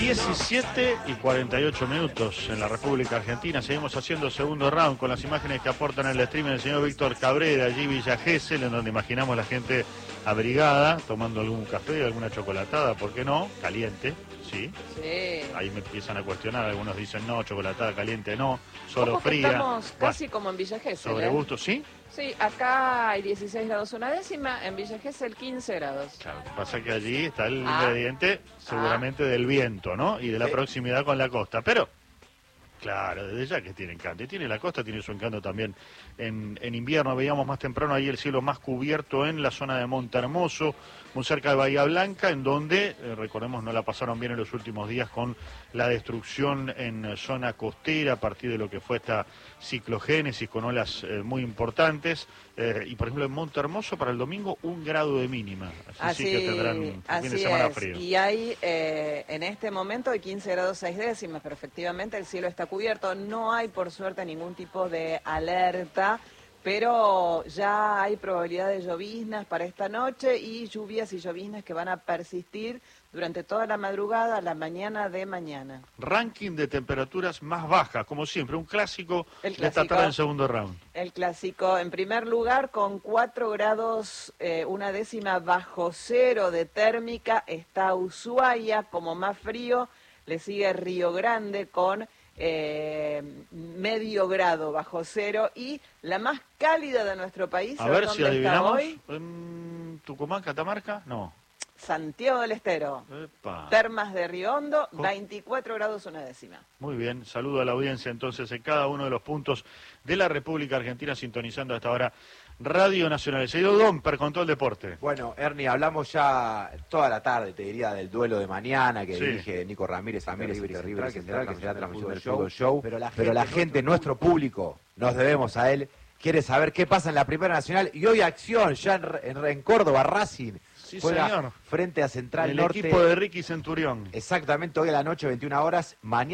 17:48 en la República Argentina. Seguimos haciendo segundo round con las imágenes que aportan el streaming del señor Víctor Cabrera, allí Villa Gesell, en donde imaginamos la gente abrigada, tomando algún café, alguna chocolatada, ¿por qué no? Caliente, ¿sí? Sí. Ahí me empiezan a cuestionar, algunos dicen no, chocolatada caliente no, solo Ojo que fría. estamos casi como en Villa Gesell, Sobre gusto, ¿sí? Sí, acá hay 16 grados una décima, en Villa Gesell 15 grados. Claro, pasa que allí está el ingrediente seguramente del viento, ¿no? Y de la proximidad con la costa, pero... Claro, desde ya que tiene encanto. Y tiene la costa, tiene su encanto también en invierno. Veíamos más temprano ahí el cielo más cubierto en la zona de Monte Hermoso, muy cerca de Bahía Blanca, en donde, recordemos, no la pasaron bien en los últimos días con la destrucción en zona costera a partir de lo que fue esta ciclogénesis con olas muy importantes. Y por ejemplo en Monte Hermoso para el domingo 1 grado de mínima. Así que tendrán un fin de semana frío. Y hay en este momento hay 15 grados 6 décimas, pero efectivamente el cielo está cubierto. No hay por suerte ningún tipo de alerta, pero ya hay probabilidad de lloviznas para esta noche y lluvias y lloviznas que van a persistir durante toda la madrugada, la mañana de mañana. Ranking de temperaturas más bajas, como siempre, un clásico de esta tarde en segundo round. El clásico, en primer lugar, con 4 grados, una décima bajo cero de térmica, está Ushuaia como más frío, le sigue Río Grande con medio grado bajo cero y la más cálida de nuestro país. A ver si adivinamos. Hoy? ¿Tucumán, Catamarca? No. Santiago del Estero. Epa. Termas de Río Hondo, 24 grados una décima. Muy bien, saludo a la audiencia entonces en cada uno de los puntos de la República Argentina sintonizando hasta ahora Radio Nacional. Seguido Domper con todo el deporte. Bueno, Ernie, hablamos ya toda la tarde, te diría, del duelo de mañana que dirige Nico Ramírez, terrible central, que será transmisión del Fútbol Show. Pero la gente, nuestro público, nos debemos a él, quiere saber qué pasa en la Primera Nacional. Y hoy acción ya en Córdoba, Racing. Sí, juega señor. Frente a Central el Norte. equipo de Ricky Centurión. Exactamente, hoy a la noche, 21 horas. Mañana.